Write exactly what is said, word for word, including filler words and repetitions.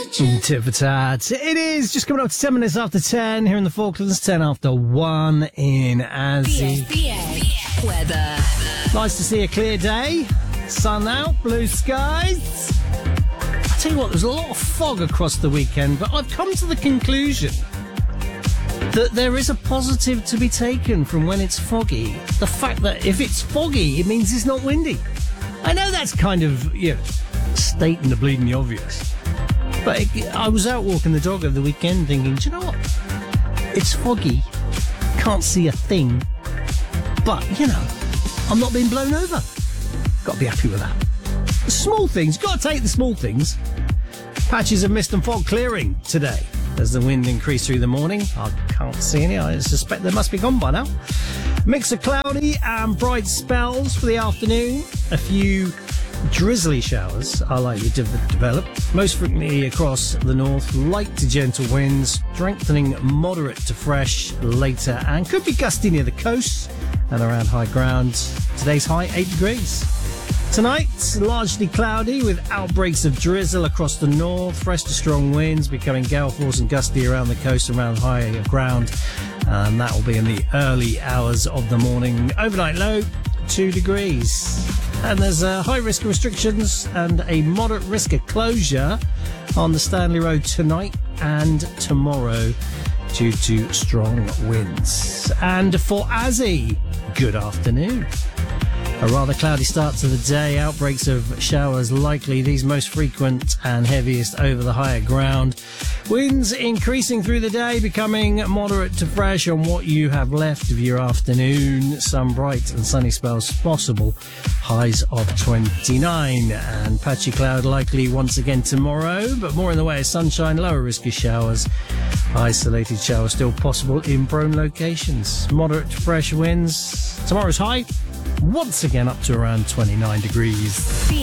Tit for tat. It is just coming up to ten minutes after ten here in the Falklands, ten after one in Aussie. B A weather. Nice to see a clear day. Sun out, blue skies. I tell you what, there's a lot of fog across the weekend, but I've come to the conclusion that there is a positive to be taken from when it's foggy. The fact that if it's foggy, it means it's not windy. I know that's kind of, you know, stating the bleeding obvious. But it, I was out walking the dog over the weekend thinking, do you know what? It's foggy. Can't see a thing. But, you know, I'm not being blown over. Got to be happy with that. The small things, got to take the small things. Patches of mist and fog clearing today as the wind increased through the morning. I can't see any. I suspect they must be gone by now. Mix of cloudy and bright spells for the afternoon. A few drizzly showers are likely to develop, most frequently across the north. Light to gentle winds, strengthening moderate to fresh later, and could be gusty near the coast and around high ground. Today's high, eight degrees. Tonight, largely cloudy with outbreaks of drizzle across the north. Fresh to strong winds becoming gale force and gusty around the coast, around higher ground. And that will be in the early hours of the morning. Overnight low, two degrees. And there's a high risk of restrictions and a moderate risk of closure on the Stanley Road tonight and tomorrow due to strong winds. And for Aussie, good afternoon. A rather cloudy start to the day. Outbreaks of showers likely. These most frequent and heaviest over the higher ground. Winds increasing through the day, becoming moderate to fresh on what you have left of your afternoon. Some bright and sunny spells possible. Highs of twenty-nine. And patchy cloud likely once again tomorrow, but more in the way of sunshine, lower risk of showers. Isolated showers still possible in prone locations. Moderate to fresh winds. Tomorrow's high once again up to around twenty-nine degrees.